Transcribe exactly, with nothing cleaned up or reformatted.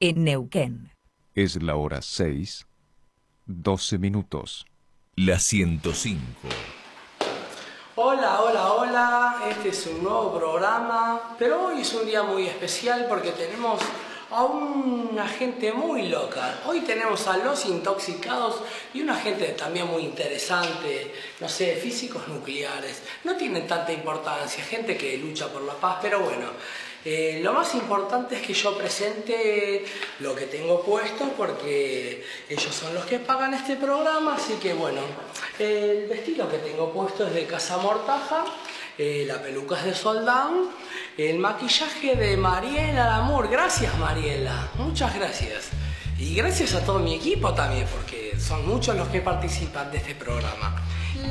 en Neuquén. Es la hora seis, doce minutos. La ciento cinco. Hola, hola, hola, este es un nuevo programa, pero hoy es un día muy especial porque tenemos a una gente muy loca. Hoy tenemos a los intoxicados y una gente también muy interesante, no sé, físicos nucleares. No tienen tanta importancia, gente que lucha por la paz, pero bueno. Eh, lo más importante es que yo presente lo que tengo puesto porque ellos son los que pagan este programa, así que bueno, el vestido que tengo puesto es de Casa Mortaja, eh, la peluca es de Soldán, el maquillaje de Mariela Lamour. Gracias, Mariela, muchas gracias. Y gracias a todo mi equipo también, porque son muchos los que participan de este programa.